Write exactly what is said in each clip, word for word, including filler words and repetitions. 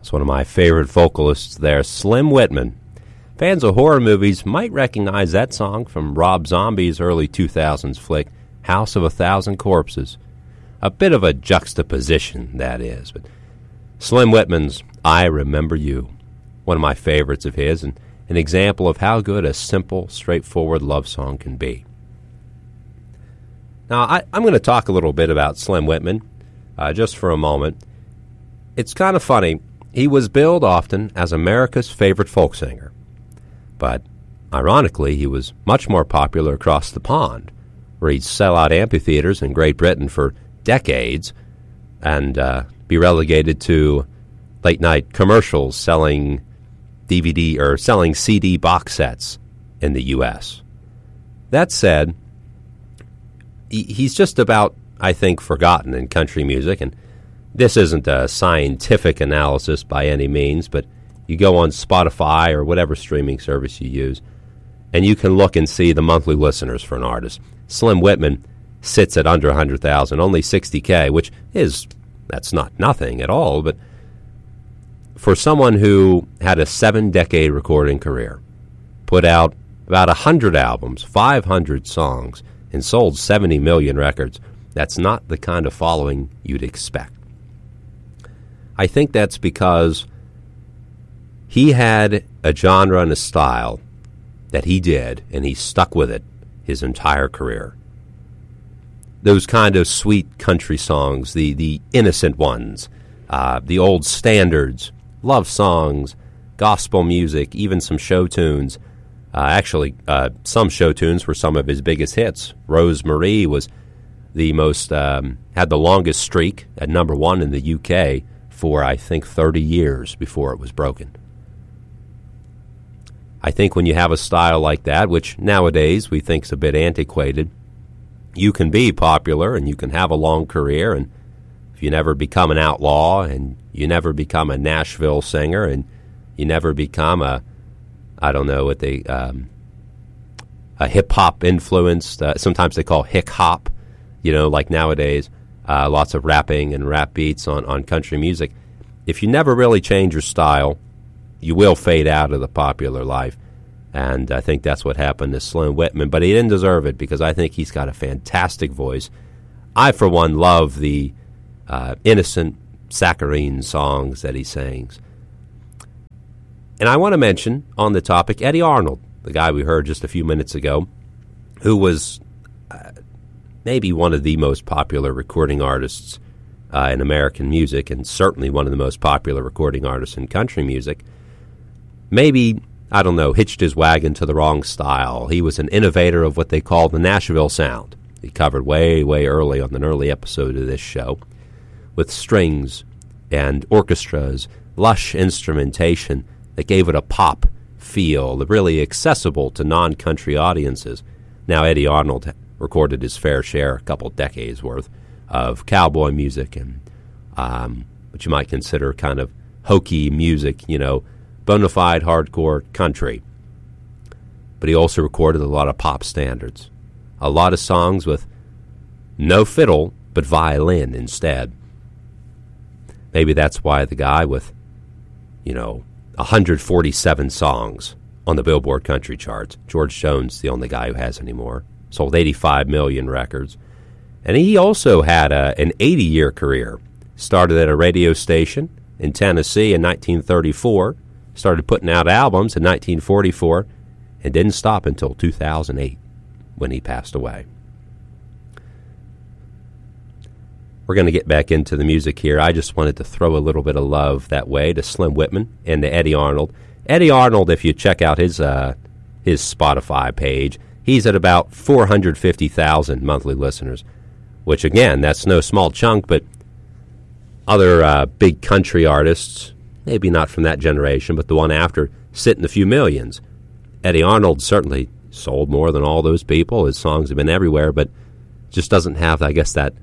It's one of my favorite vocalists there, Slim Whitman. Fans of horror movies might recognize that song from Rob Zombie's early two thousands flick, House of a Thousand Corpses. A bit of a juxtaposition, that is. But Slim Whitman's I Remember You, one of my favorites of his, and an example of how good a simple, straightforward love song can be. Now, I, I'm going to talk a little bit about Slim Whitman, uh, just for a moment. It's kind of funny. He was billed often as America's favorite folk singer. But, ironically, he was much more popular across the pond, where he'd sell out amphitheaters in Great Britain for decades and uh, be relegated to late-night commercials selling D V D or selling C D box sets in the U S That said, he, he's just about, I think, forgotten in country music, and this isn't a scientific analysis by any means, but you go on Spotify or whatever streaming service you use, and you can look and see the monthly listeners for an artist. Slim Whitman sits at under one hundred thousand, only sixty K, which is, that's not nothing at all, but for someone who had a seven-decade recording career, put out about one hundred albums, five hundred songs, and sold seventy million records, that's not the kind of following you'd expect. I think that's because he had a genre and a style that he did, and he stuck with it his entire career. Those kind of sweet country songs, the, the innocent ones, uh, the old standards, love songs, gospel music, even some show tunes. Uh, actually, uh, some show tunes were some of his biggest hits. Rose Marie was the most, um, had the longest streak at number one in the U K for, I think, thirty years before it was broken. I think when you have a style like that, which nowadays we think is a bit antiquated, you can be popular and you can have a long career, and if you never become an outlaw and you never become a Nashville singer and you never become a, I don't know what they, um, a hip-hop influenced, uh, sometimes they call hick-hop, you know, like nowadays, uh, lots of rapping and rap beats on, on country music. If you never really change your style, you will fade out of the popular life. And I think that's what happened to Slim Whitman. But he didn't deserve it because I think he's got a fantastic voice. I, for one, love the uh, innocent, saccharine songs that he sings. And I want to mention on the topic Eddie Arnold, the guy we heard just a few minutes ago, who was uh, maybe one of the most popular recording artists uh, in American music, and certainly one of the most popular recording artists in country music. Maybe, I don't know, hitched his wagon to the wrong style. He was an innovator of what they call the Nashville sound. He covered way, way early on an early episode of this show, with strings and orchestras, lush instrumentation that gave it a pop feel, really accessible to non-country audiences. Now, Eddie Arnold recorded his fair share, a couple decades worth, of cowboy music and um, what you might consider kind of hokey music, you know, bona fide hardcore country. But he also recorded a lot of pop standards, a lot of songs with no fiddle but violin instead. Maybe that's why the guy with, you know, one hundred forty-seven songs on the Billboard country charts, George Jones, the only guy who has any more, sold eighty-five million records. And he also had a, an eighty-year career. Started at a radio station in Tennessee in nineteen thirty-four, started putting out albums in nineteen forty-four, and didn't stop until two thousand eight when he passed away. We're going to get back into the music here. I just wanted to throw a little bit of love that way to Slim Whitman and to Eddie Arnold. Eddie Arnold, if you check out his uh, his Spotify page, he's at about four hundred fifty thousand monthly listeners, which, again, that's no small chunk, but other uh, big country artists, maybe not from that generation, but the one after, sit in a few millions. Eddie Arnold certainly sold more than all those people. His songs have been everywhere, but just doesn't have, I guess, that...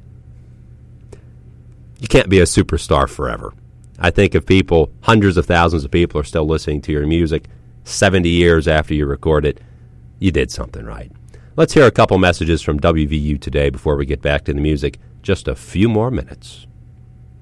You can't be a superstar forever. I think if people, hundreds of thousands of people are still listening to your music seventy years after you record it, you did something right. Let's hear a couple messages from W V U today before we get back to the music. Just a few more minutes.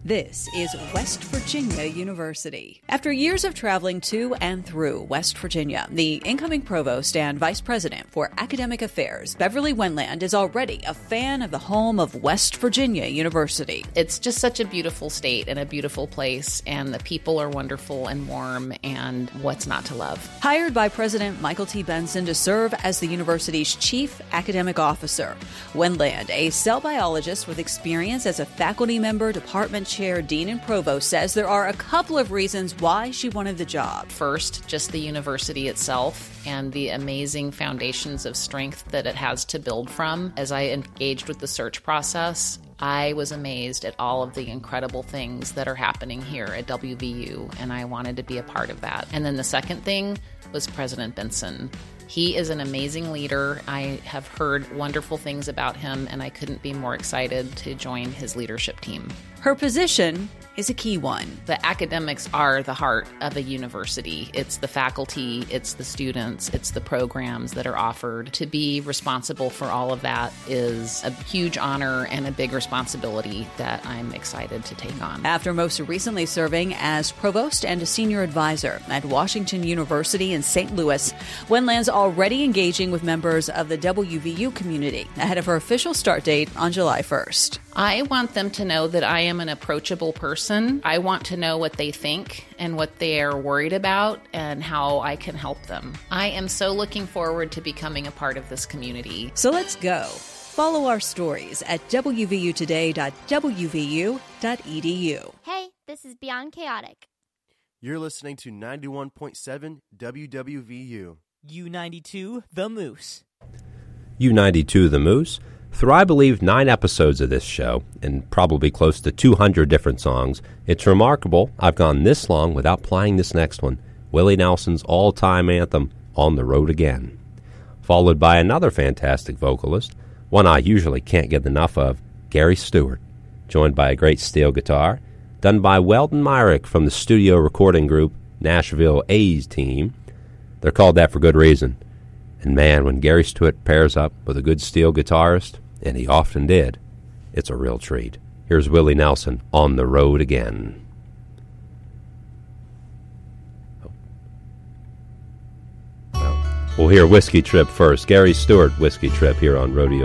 This is West Virginia University. After years of traveling to and through West Virginia, the incoming provost and vice president for academic affairs, Beverly Wendland, is already a fan of the home of West Virginia University. It's just such a beautiful state and a beautiful place, and the people are wonderful and warm, and what's not to love? Hired by President Michael T. Benson to serve as the university's chief academic officer, Wendland, a cell biologist with experience as a faculty member, department chair, dean, and provost, says there are a couple of reasons why she wanted the job. First, just the university itself and the amazing foundations of strength that it has to build from. As I engaged with the search process, I was amazed at all of the incredible things that are happening here at W V U, and I wanted to be a part of that. And then the second thing was President Benson. He is an amazing leader. I have heard wonderful things about him, and I couldn't be more excited to join his leadership team. Her position is a key one. The academics are the heart of a university. It's the faculty, it's the students, it's the programs that are offered. To be responsible for all of that is a huge honor and a big responsibility that I'm excited to take on. After most recently serving as provost and a senior advisor at Washington University in Saint Louis, Wendland's already engaging with members of the W V U community ahead of her official start date on July first. I want them to know that I am an approachable person. I want to know what they think and what they are worried about and how I can help them. I am so looking forward to becoming a part of this community. So let's go. Follow our stories at w v u today dot w v u dot e d u. Hey, this is Beyond Chaotic. You're listening to ninety-one point seven W W V U. U ninety-two, The Moose. U ninety-two The Moose. Through, I believe, nine episodes of this show, and probably close to two hundred different songs, it's remarkable I've gone this long without playing this next one, Willie Nelson's all-time anthem, On the Road Again. Followed by another fantastic vocalist, one I usually can't get enough of, Gary Stewart, joined by a great steel guitar, done by Weldon Myrick from the studio recording group Nashville A's Team. They're called that for good reason. And man, when Gary Stewart pairs up with a good steel guitarist, and he often did, it's a real treat. Here's Willie Nelson, On the Road Again. Well, we'll hear Whiskey Trip first. Gary Stewart, Whiskey Trip, here on Rodeo